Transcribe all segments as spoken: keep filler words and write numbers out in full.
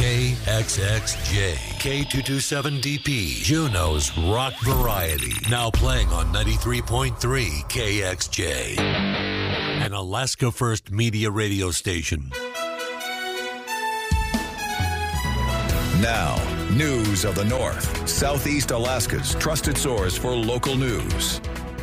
K X X J, K two twenty-seven D P, Juneau's rock variety. Now playing on ninety-three point three K X J, an Alaska First Media radio station. Now, news of the North, Southeast Alaska's trusted source for local news.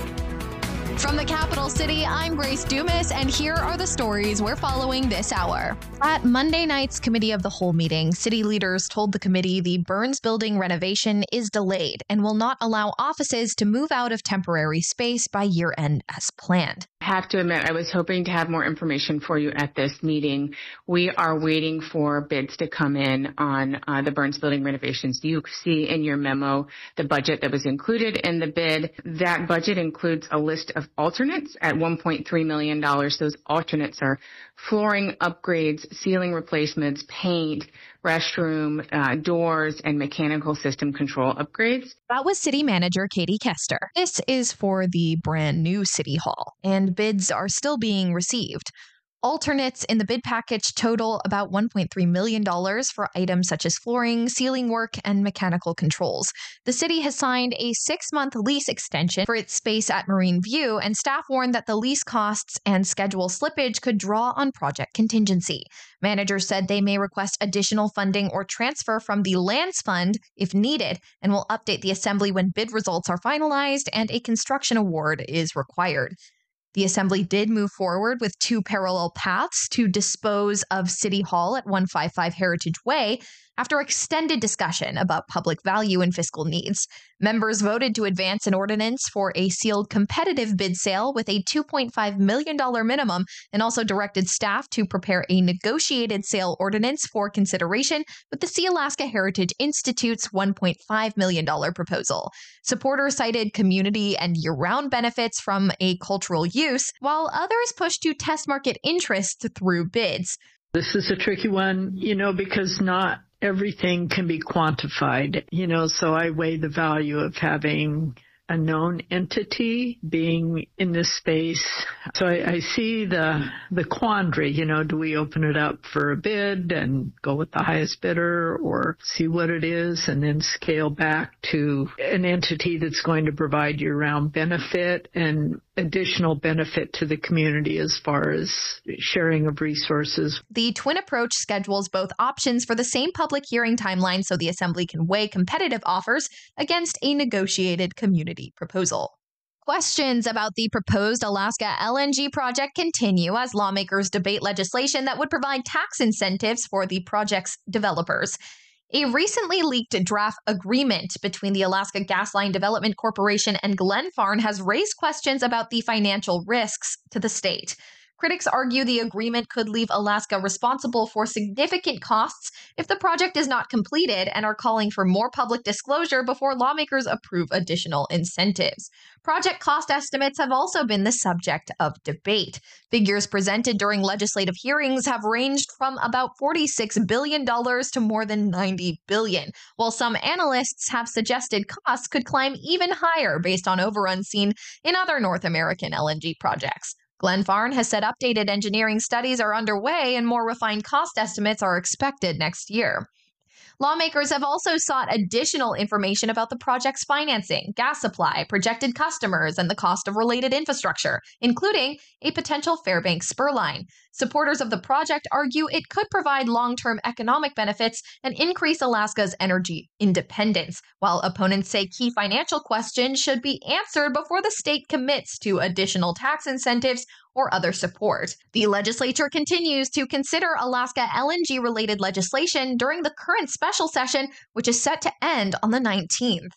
From the capital city, I'm Grace Dumas, and here are the stories we're following this hour. At Monday night's Committee of the Whole meeting, city leaders told the committee the Burns Building renovation is delayed and will not allow offices to move out of temporary space by year end as planned. I have to admit, I was hoping to have more information for you at this meeting. We are waiting for bids to come in on uh, the Burns Building renovations. You see in your memo the budget that was included in the bid. That budget includes a list of alternates at one point three million dollars. Those alternates are flooring upgrades, ceiling replacements, paint, restroom, uh, doors, and mechanical system control upgrades. That was City Manager Katie Kester. This is for the brand new City Hall, and bids are still being received. Alternates in the bid package total about one point three million dollars for items such as flooring, ceiling work, and mechanical controls. The city has signed a six-month lease extension for its space at Marine View, and staff warned that the lease costs and schedule slippage could draw on project contingency. Managers said they may request additional funding or transfer from the Lands Fund if needed, and will update the Assembly when bid results are finalized and a construction award is required. The Assembly did move forward with two parallel paths to dispose of City Hall at one fifty-five Heritage Way after extended discussion about public value and fiscal needs. Members voted to advance an ordinance for a sealed competitive bid sale with a two point five million dollars minimum, and also directed staff to prepare a negotiated sale ordinance for consideration with the Sea Alaska Heritage Institute's one point five million dollars proposal. Supporters cited community and year-round benefits from a cultural use, while others pushed to test market interest through bids. This is a tricky one, you know, because not everything can be quantified, you know, so I weigh the value of having a known entity being in this space. So I, I see the the quandary, you know, do we open it up for a bid and go with the highest bidder, or see what it is and then scale back to an entity that's going to provide year-round benefit and additional benefit to the community as far as sharing of resources. The twin approach schedules both options for the same public hearing timeline so the Assembly can weigh competitive offers against a negotiated community proposal. Questions about the proposed Alaska L N G project continue as lawmakers debate legislation that would provide tax incentives for the project's developers. A recently leaked draft agreement between the Alaska Gasline Development Corporation and Glenfarne has raised questions about the financial risks to the state. Critics argue the agreement could leave Alaska responsible for significant costs if the project is not completed, and are calling for more public disclosure before lawmakers approve additional incentives. Project cost estimates have also been the subject of debate. Figures presented during legislative hearings have ranged from about forty-six billion dollars to more than ninety billion dollars, while some analysts have suggested costs could climb even higher based on overruns seen in other North American L N G projects. Glenfarne has said updated engineering studies are underway and more refined cost estimates are expected next year. Lawmakers have also sought additional information about the project's financing, gas supply, projected customers, and the cost of related infrastructure, including a potential Fairbanks spur line. Supporters of the project argue it could provide long-term economic benefits and increase Alaska's energy independence, while opponents say key financial questions should be answered before the state commits to additional tax incentives or other support. The legislature continues to consider Alaska L N G-related legislation during the current special session, which is set to end on the nineteenth.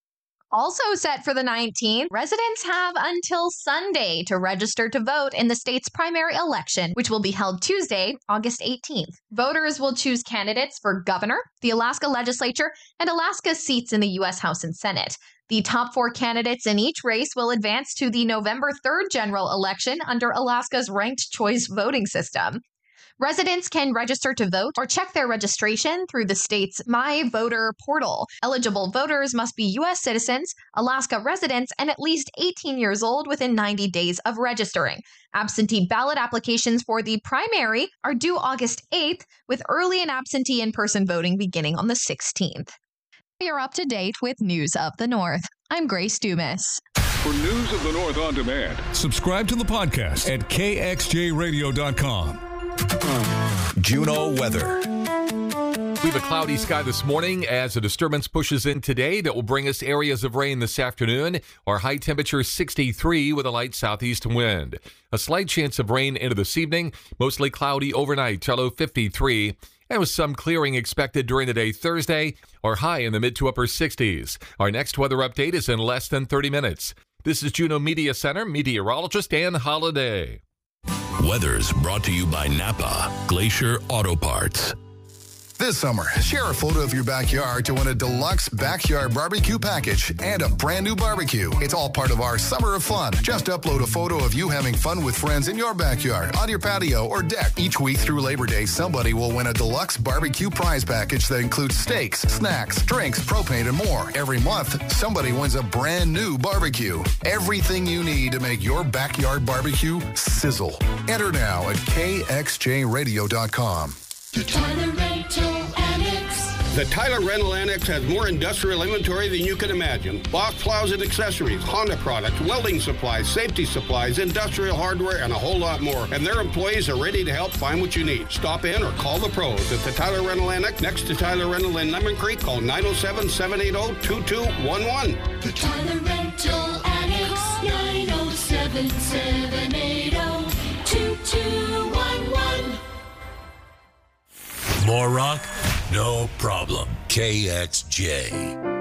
Also set for the nineteenth, residents have until Sunday to register to vote in the state's primary election, which will be held Tuesday, August eighteenth. Voters will choose candidates for governor, the Alaska legislature, and Alaska's seats in the U S House and Senate. The top four candidates in each race will advance to the November third general election under Alaska's ranked choice voting system. Residents can register to vote or check their registration through the state's My Voter portal. Eligible voters must be U S citizens, Alaska residents, and at least eighteen years old within ninety days of registering. Absentee ballot applications for the primary are due August eighth, with early and absentee in-person voting beginning on the sixteenth. You're up to date with News of the North. I'm Grace Dumas. For News of the North on demand, subscribe to the podcast at K X J radio dot com. Juneau weather. We have a cloudy sky this morning as a disturbance pushes in today that will bring us areas of rain this afternoon. Our high temperature sixty-three with a light southeast wind. A slight chance of rain into this evening, mostly cloudy overnight, low fifty-three. And with some clearing expected during the day Thursday, our high in the mid to upper sixties. Our next weather update is in less than thirty minutes. This is Juneau Media Center meteorologist Ann Holiday. Weather's brought to you by Napa Glacier Auto Parts. This summer, share a photo of your backyard to win a deluxe backyard barbecue package and a brand new barbecue. It's all part of our Summer of Fun. Just upload a photo of you having fun with friends in your backyard, on your patio, or deck. Each week through Labor Day, somebody will win a deluxe barbecue prize package that includes steaks, snacks, drinks, propane, and more. Every month, somebody wins a brand new barbecue. Everything you need to make your backyard barbecue sizzle. Enter now at K X J radio dot com. The Tyler Rental Annex. The Tyler Rental Annex has more industrial inventory than you can imagine. Box plows and accessories, Honda products, welding supplies, safety supplies, industrial hardware, and a whole lot more. And their employees are ready to help find what you need. Stop in or call the pros at the Tyler Rental Annex next to Tyler Rental in Lemon Creek. Call nine oh seven, seven eight oh, two two one one. The Tyler Rental Annex. Call nine oh seven, seven eight oh, two two one one. More rock? No problem. K X J.